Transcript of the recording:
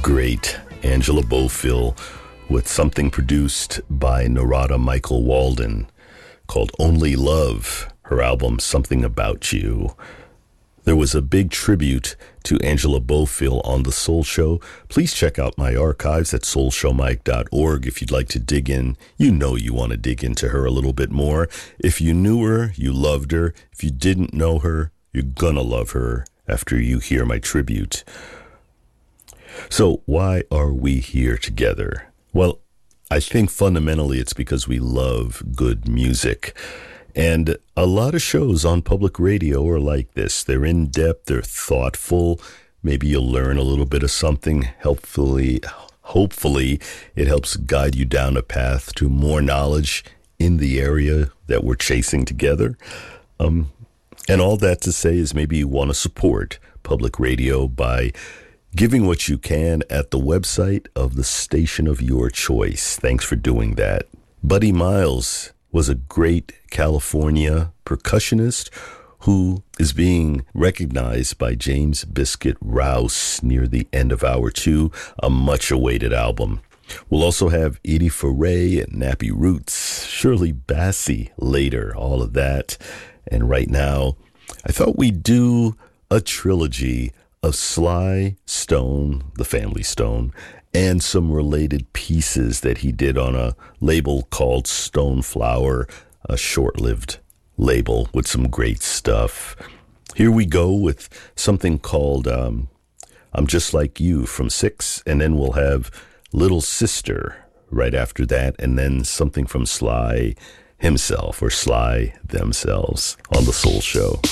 great Angela Bofill with something produced by Narada Michael Walden called Only Love, her album Something About You. There was a big tribute to Angela Bofill on The Soul Show. Please check out my archives at soulshowmike.org if you'd like to dig in. You know you want to dig into her a little bit more. If you knew her, you loved her. If you didn't know her, you're gonna love her after you hear my tribute. So why are we here together? Well, I think fundamentally it's because we love good music. And a lot of shows on public radio are like this. They're in-depth, they're thoughtful. Maybe you'll learn a little bit of something. Hopefully, it helps guide you down a path to more knowledge in the area that we're chasing together. And all that to say is maybe you want to support public radio by giving what you can at the website of the station of your choice. Thanks for doing that. Buddy Miles was a great California percussionist who is being recognized by James Biscuit Rouse near the end of Hour 2, a much-awaited album. We'll also have Edie Foray and Nappy Roots, Shirley Bassey later, all of that. And right now, I thought we'd do a trilogy of Sly Stone, the Family Stone, and some related pieces that he did on a label called Stoneflower, a short-lived label with some great stuff. Here we go with something called I'm Just Like You from Six, and then we'll have Little Sister right after that, and then something from Sly himself or Sly themselves on The Soul Show.